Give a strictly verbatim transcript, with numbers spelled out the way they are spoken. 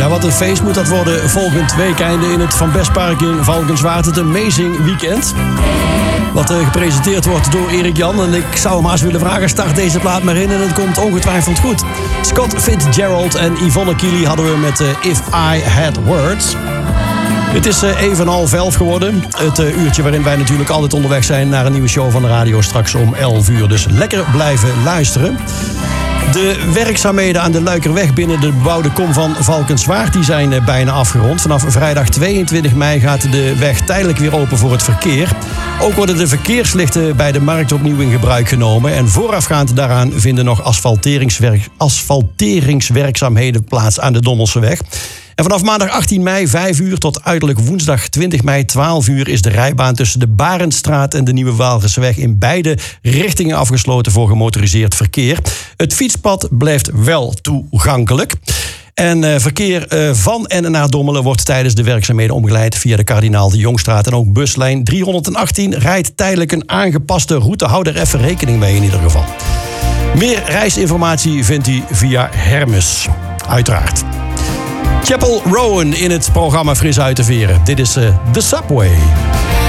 Ja, wat een feest moet dat worden volgend weekende in het Van Bestpark in Valkenswaard. Het Amazing Weekend. Wat uh, gepresenteerd wordt door Erik Jan. En ik zou hem haast willen vragen, start deze plaat maar in en het komt ongetwijfeld goed. Scott Fitzgerald en Yvonne Keely hadden we met uh, If I Had Words. Het is uh, even half elf geworden. Het uh, uurtje waarin wij natuurlijk altijd onderweg zijn naar een nieuwe show van de radio straks om elf uur. Dus lekker blijven luisteren. De werkzaamheden aan de Luikerweg binnen de bebouwde kom van Valkenswaard die zijn uh, bijna afgerond. Vanaf vrijdag tweeëntwintig mei gaat de weg tijdelijk weer open voor het verkeer. Ook worden de verkeerslichten bij de markt opnieuw in gebruik genomen. En voorafgaand daaraan vinden nog asfalteringswerk, asfalteringswerkzaamheden plaats aan de Dommelseweg. En vanaf maandag achttien mei vijf uur tot uiterlijk woensdag twintig mei twaalf uur... is de rijbaan tussen de Barendstraat en de Nieuwe Waalgerseweg in beide richtingen afgesloten voor gemotoriseerd verkeer. Het fietspad blijft wel toegankelijk. En uh, verkeer uh, van en naar Dommelen wordt tijdens de werkzaamheden omgeleid via de Kardinaal de Jongstraat. En ook buslijn driehonderdachttien rijdt tijdelijk een aangepaste route. Hou er even rekening mee in ieder geval. Meer reisinformatie vindt u via Hermes, uiteraard. Chapel Rowan in het programma Fris uit de Veren. Dit is uh, The Subway.